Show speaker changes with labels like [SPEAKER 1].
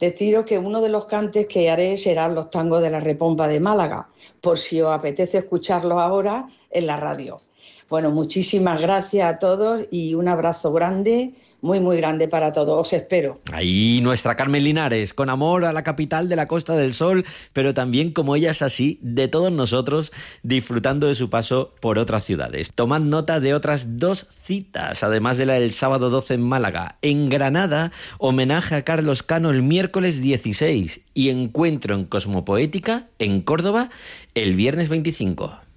[SPEAKER 1] deciros que uno de los cantes que haré serán los tangos de la Repompa de Málaga, por si os apetece escucharlos ahora en la radio. Bueno, muchísimas gracias a todos y un abrazo grande, muy, muy grande para todos. Os espero.
[SPEAKER 2] Ahí nuestra Carmen Linares, con amor a la capital de la Costa del Sol, pero también, como ella es así, de todos nosotros, disfrutando de su paso por otras ciudades. Tomad nota de otras 2 citas, además de la del sábado 12 en Málaga. En Granada, homenaje a Carlos Cano el miércoles 16 y encuentro en Cosmopoética, en Córdoba, el viernes 25.